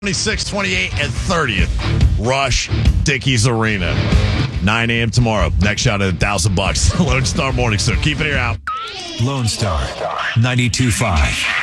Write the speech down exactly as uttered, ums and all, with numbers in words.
twenty-sixth, twenty-eighth, and thirtieth. Rush, Dickies Arena. nine a.m. tomorrow. Next shot at a thousand bucks. Lone Star Morning Show. Keep it here out. Lone Star ninety-two point five.